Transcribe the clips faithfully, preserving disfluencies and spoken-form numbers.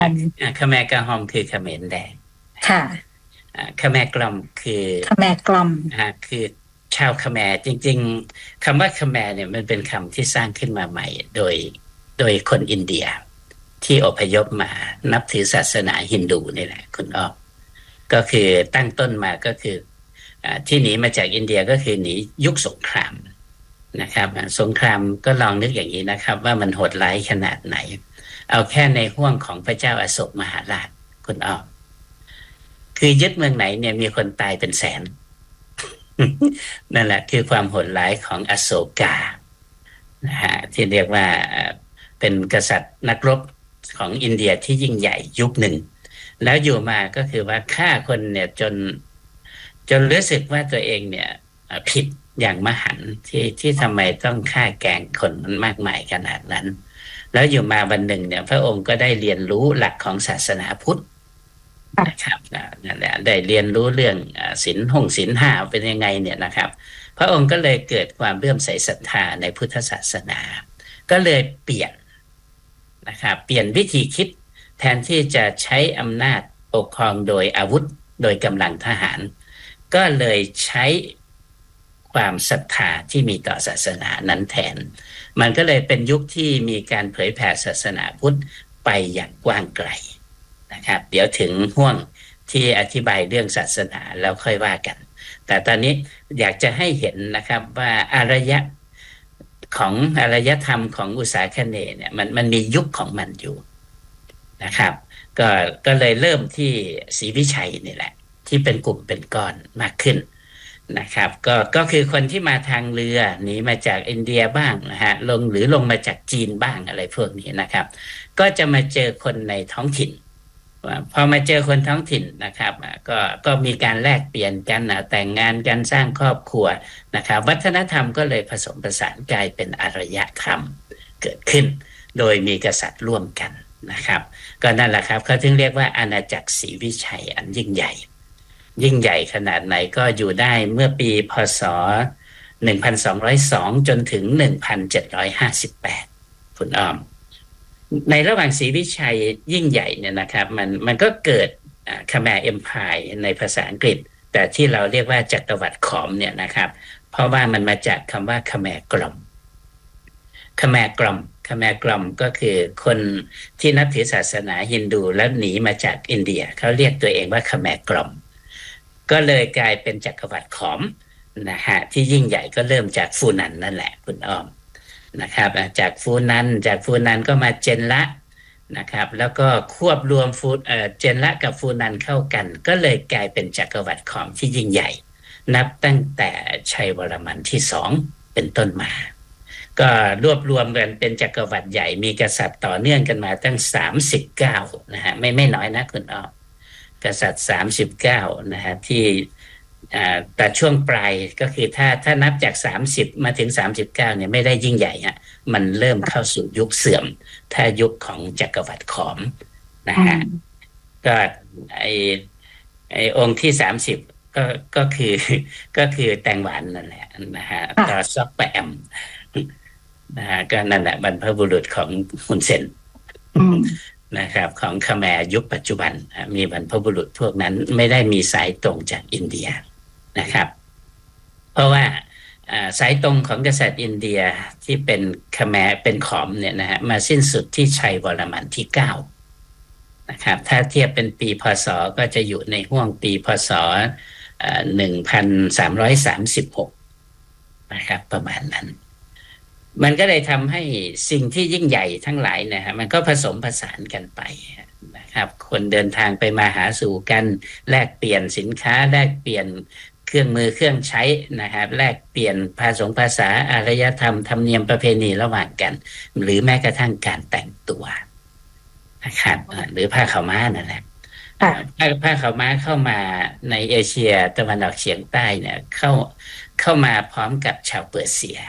อมขแมกระหอมคือเขมรแดงค่ะขแมกล่อมคือขแมกล่อมอ่าคือชาวขแมรจริงๆคำว่าขแมรเนี่ยมันเป็นคำที่สร้างขึ้นมาใหม่โดยโดยคนอินเดียที่อพยพมานับถือศาสนาฮินดูนี่แหละคุณอ้อก็คือตั้งต้นมาก็คือที่หนีมาจากอินเดียก็คือหนียุคสงครามนะครับสงครามก็ลองนึกอย่างนี้นะครับว่ามันโหดร้ายขนาดไหนเอาแค่ในห้วงของพระเจ้าอโศกมหาราชคุณอ้อคือยึดเมืองไหนเนี่ยมีคนตายเป็นแสน นั่นแหละคือความโหดร้ายของอโศกานะฮะที่เรียกว่าเป็นกษัตริย์นักรบของอินเดียที่ยิ่งใหญ่ยุคหนึ่งแล้วอยู่มาก็คือว่าฆ่าคนเนี่ยจนจนรู้สึกว่าตัวเองเนี่ยผิดอย่างมหันต์ที่ที่ทำไมต้องฆ่าแกล้งคนมันมากมายขนาดนั้นแล้วอยู่มาวันหนึ่งเนี่ยพระองค์ก็ได้เรียนรู้หลักของศาสนาพุทธนะครับนั่นแหละได้เรียนรู้เรื่องศีลห้องศีลห้าเป็นยังไงเนี่ยนะครับพระองค์ก็เลยเกิดความเลื่อมใสศรัทธาในพุทธศาสนาก็เลยเปลี่ยนนะครับเปลี่ยนวิธีคิดแทนที่จะใช้อำนาจปกครองโดยอาวุธโดยกำลังทหารก็เลยใช้ความศรัทธาที่มีต่อศาสนานั้นแทนมันก็เลยเป็นยุคที่มีการเผยแผ่ศาสนาพุทธไปอย่างกว้างไกลนะครับเดี๋ยวถึงห่วงที่อธิบายเรื่องศาสนาแล้วค่อยว่ากันแต่ตอนนี้อยากจะให้เห็นนะครับว่าอารยะของอารยธรรมของอุษาคเนย์เนี่ยมันมันมียุคของมันอยู่นะครับก็ก็เลยเริ่มที่ศรีวิชัยนี่แหละที่เป็นกลุ่มเป็นก้อนมากขึ้นนะครับก็ก็คือคนที่มาทางเรือหนีมาจากอินเดียบ้างนะฮะลงหรือลงมาจากจีนบ้างอะไรพวกนี้นะครับก็จะมาเจอคนในท้องถิ่นพอมาเจอคนท้องถิ่นนะครับก็ก็มีการแลกเปลี่ยนกันแต่งงานกันสร้างครอบครัวนะครับวัฒนธรรมก็เลยผสมผสานกลายเป็นอารยธรรมเกิดขึ้นโดยมีกษัตริย์ร่วมกันนะครับก็นั่นแหละครับเขาถึงเรียกว่าอาณาจักรศรีวิชัยอันยิ่งใหญ่ยิ่งใหญ่ขนาดไหนก็อยู่ได้เมื่อปีพ.ศ. หนึ่งพันสองร้อยสองจนถึงหนึ่งพันเจ็ดร้อยห้าสิบแปดคุณอ้อมในระหว่างศรีวิชัยยิ่งใหญ่เนี่ยนะครับมันมันก็เกิดคแมร์เอ็มไพร์ในภาษาอังกฤษแต่ที่เราเรียกว่าจักรวรรดิขอมเนี่ยนะครับเพราะว่ามันมาจากคำว่าคแมร์กล่อมคแมร์กล่อมคแมร์กล่อมก็คือคนที่นับถือศาสนาฮินดูแล้วหนีมาจากอินเดียเขาเรียกตัวเองว่าคแมร์กล่อมก็เลยกลายเป็นจักรวรรดิขอมนะฮะที่ยิ่งใหญ่ก็เริ่มจากฟูนันนั่นแหละคุณอ้อมนะครับจากฟูนันจากฟูนันก็มาเจนละนะครับแล้วก็ควบรวมฟูเอ่อเจนละกับฟูนันเข้ากันก็เลยกลายเป็นจักรวรรดิขอมที่ยิ่งใหญ่นับตั้งแต่ชัยวรมันที่สองเป็นต้นมาก็รวบรวมกันเป็นจักรวรรดิใหญ่มีกษัตริย์ต่อเนื่องกันมาตั้งสามสิบเก้านะฮะไม่ไม่น้อยนะคุณอ้อมกษัตริย์สามสิบเก้านะฮะที่แต่ช่วงปลายก็คือถ้าถ้านับจากสามสิบมาถึงสามสิบเก้าเนี่ยไม่ได้ยิ่งใหญ่ฮะมันเริ่มเข้าสู่ยุคเสื่อมถ้ายุคของจักรวรรดิขอมนะฮะก็ไอไอองค์ที่สามสิบก็ก็คือก็คือแตงหวานนั่นแหละนะฮะต่อซอกแปมนะฮะก็นั่นแหละบรรพบุรุษของฮุนเซนนะครับของคแมร์ยุคปัจจุบันมีบรรพบุรุษพวกนั้นไม่ได้มีสายตรงจากอินเดียนะครับเพราะว่าสายตรงของกษัตริย์อินเดียที่เป็นคแมร์เป็นขอมเนี่ยนะฮะมาสิ้นสุดที่ชัยวรมันที่เก้านะครับถ้าเทียบเป็นปีพ.ศ.ก็จะอยู่ในห่วงปีพ.ศ. หนึ่งพันสามร้อยสามสิบหกนะครับประมาณนั้นมันก็เลยทำให้สิ่งที่ยิ่งใหญ่ทั้งหลายนะฮะมันก็ผสมผสานกันไปนะครับคนเดินทางไปมาหาสู่กันแลกเปลี่ยนสินค้าแลกเปลี่ยนเครื่องมือเครื่องใช้นะครับแลกเปลี่ยนภาษาภาษาอารยธรรมธรรมเนียมประเพณีระหว่างกันหรือแม้กระทั่งการแต่งตัวนะครับหรือผ้าขาวม้านั่นแหละผ้าผ้าขาวม้าเข้ามาในเอเชียตะวันออกเฉียงใต้เนี่ยเข้าเข้ามาพร้อมกับชาวเปอร์เซีย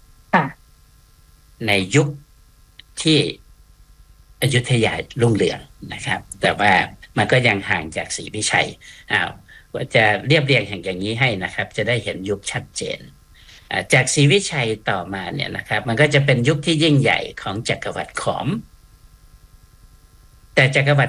ในยุคที่อยุธยารุ่งเรืองนะครับแต่ว่ามันก็ยังห่างจากศรีวิชัยอ้าวว่าจะเรียบเรียงอย่างนี้ให้นะครับจะได้เห็นยุคชัดเจนจากศรีวิชัยต่อมาเนี่ยนะครับมันก็จะเป็นยุคที่ยิ่งใหญ่ของจักรวรรดิขอมแต่จักรวรรดิ